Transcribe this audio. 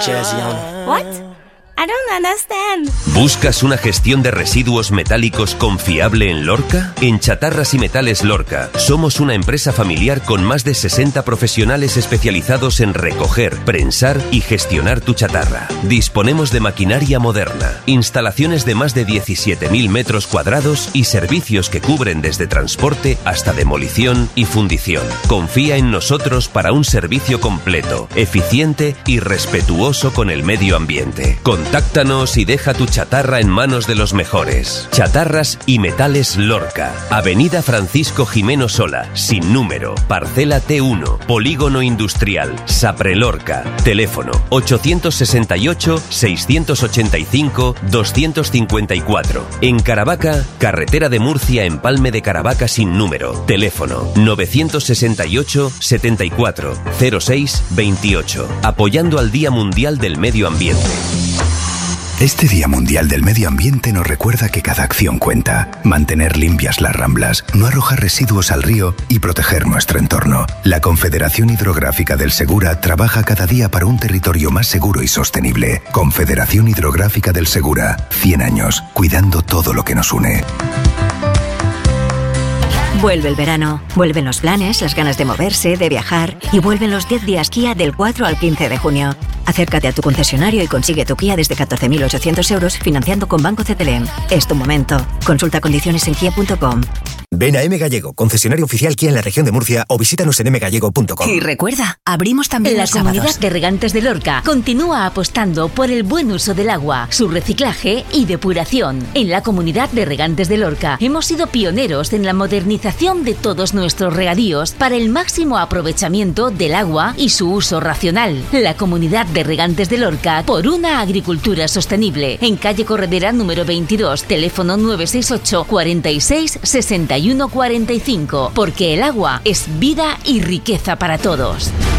What? I don't understand. ¿Buscas una gestión de residuos metálicos confiable en Lorca? En Chatarras y Metales Lorca somos una empresa familiar con más de 60 profesionales especializados en recoger, prensar y gestionar tu chatarra. Disponemos de maquinaria moderna, instalaciones de más de 17.000 metros cuadrados y servicios que cubren desde transporte hasta demolición y fundición. Confía en nosotros para un servicio completo, eficiente y respetuoso con el medio ambiente. Contáctanos y deja tu chatarra en manos de los mejores. Chatarras y Metales Lorca. Avenida Francisco Jimeno Sola, sin número. Parcela T1, Polígono Industrial, Sapre Lorca. Teléfono 868-685-254. En Caravaca, Carretera de Murcia, Empalme de Caravaca sin número. Teléfono 968-74-06-28. Apoyando al Día Mundial del Medio Ambiente. Este Día Mundial del Medio Ambiente nos recuerda que cada acción cuenta. Mantener limpias las ramblas, no arrojar residuos al río y proteger nuestro entorno. La Confederación Hidrográfica del Segura trabaja cada día para un territorio más seguro y sostenible. Confederación Hidrográfica del Segura. 100 años, cuidando todo lo que nos une. Vuelve el verano, vuelven los planes, las ganas de moverse, de viajar y vuelven los 10 días Kia del 4 al 15 de junio. Acércate a tu concesionario y consigue tu Kia desde 14.800 euros financiando con Banco CTLM. Es tu momento. Consulta condiciones en kia.com. Ven a M Gallego, concesionario oficial Kia en la región de Murcia o visítanos en mgallego.com. Y recuerda, abrimos también la los Comunidad sábados. de Regantes de Lorca continúa apostando por el buen uso del agua, su reciclaje y depuración. En la Comunidad de Regantes de Lorca hemos sido pioneros en la modernización de todos nuestros regadíos para el máximo aprovechamiento del agua y su uso racional. La Comunidad de Regantes de Lorca por una agricultura sostenible. En calle Corredera número 22, teléfono 968 46 61 45, porque el agua es vida y riqueza para todos.